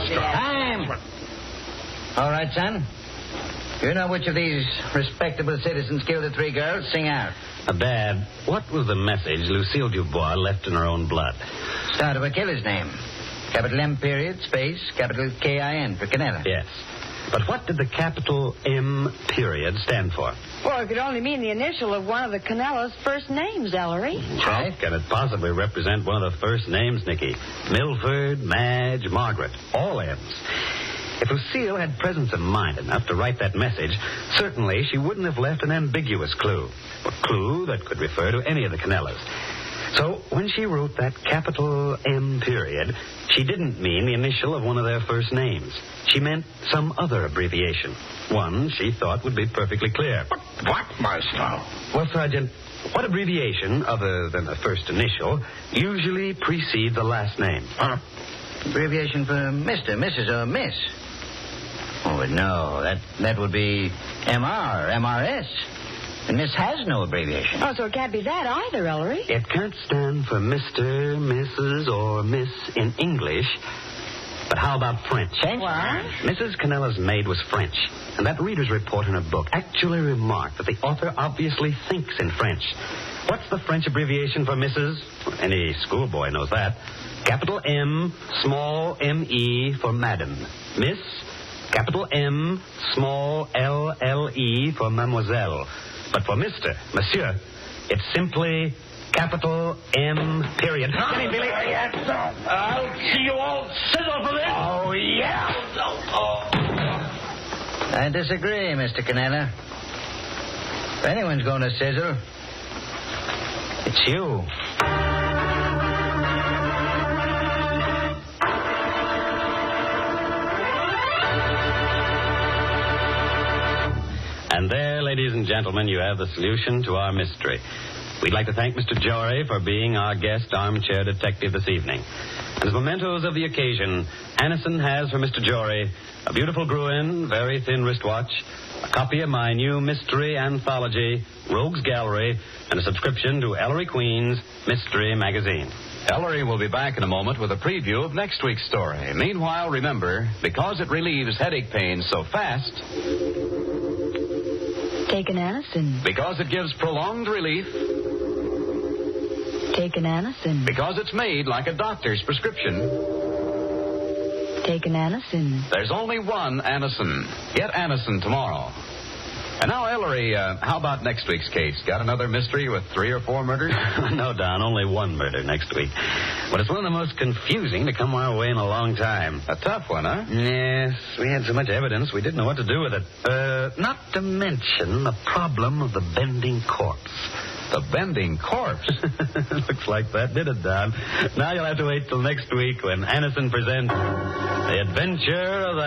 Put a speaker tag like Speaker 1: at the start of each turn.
Speaker 1: maestro.
Speaker 2: Time! All right, son. You know which of these respectable citizens killed the 3 girls? Sing out.
Speaker 3: Dad, what was the message Lucille Dubois left in her own blood?
Speaker 2: Start of a killer's name. Capital M period, space, capital K-I-N for Canella.
Speaker 3: Yes. But what did the capital M period stand for?
Speaker 4: Well, it could only mean the initial of one of the Canella's first names, Ellery.
Speaker 3: How can it possibly represent one of the first names, Nicky? Milford, Madge, Margaret. All M's. If Lucille had presence of mind enough to write that message, certainly she wouldn't have left an ambiguous clue. A clue that could refer to any of the Canellas. So when she wrote that capital M period, she didn't mean the initial of one of their first names. She meant some other abbreviation. One she thought would be perfectly clear.
Speaker 1: What, maestro?
Speaker 3: Well, Sergeant, what abbreviation, other than the first initial, usually precedes the last name?
Speaker 2: Abbreviation for Mr., Mrs., or Miss. Oh, no. That would be MR, MRS. And Miss has no abbreviation.
Speaker 4: Oh, so it can't be that either, Ellery.
Speaker 3: It can't stand for Mr., Mrs., or Miss in English. But how about French?
Speaker 2: French?
Speaker 4: What?
Speaker 3: Mrs. Canella's maid was French, and that reader's report in her book actually remarked that the author obviously thinks in French. What's the French abbreviation for Mrs.? Any schoolboy knows that. Capital M, small M-E for Madam. Miss, capital M, small L-L-E for Mademoiselle. But for Mr., Monsieur, it's simply capital M period.
Speaker 1: Get him, Billy. Yes, sir. I'll see you all sizzle for this. Oh, yeah.
Speaker 2: I disagree, Mr. Canella. If anyone's going to sizzle, it's you.
Speaker 3: And there, ladies and gentlemen, you have the solution to our mystery. We'd like to thank Mr. Jory for being our guest armchair detective this evening. And as mementos of the occasion, Anison has for Mr. Jory a beautiful Gruen, very thin wristwatch, a copy of my new mystery anthology, Rogues Gallery, and a subscription to Ellery Queen's Mystery Magazine.
Speaker 5: Ellery will be back in a moment with a preview of next week's story. Meanwhile, remember, because it relieves headache pain so fast,
Speaker 4: Take an Anison.
Speaker 5: because it gives prolonged relief,
Speaker 4: Take an Anison.
Speaker 5: because it's made like a doctor's prescription,
Speaker 4: Take an Anison.
Speaker 5: there's only one Anison. Get Anison tomorrow. And now, Ellery, how about next week's case? Got another mystery with 3 or 4 murders?
Speaker 3: No, Don, only one murder next week. But it's one of the most confusing to come our way in a long time.
Speaker 5: A tough one, huh?
Speaker 3: Yes, we had so much evidence we didn't know what to do with it. Not to mention the problem of the bending corpse.
Speaker 5: The bending corpse.
Speaker 3: Looks like that did it, Don. Now you'll have to wait till next week when Anison presents The Adventure of the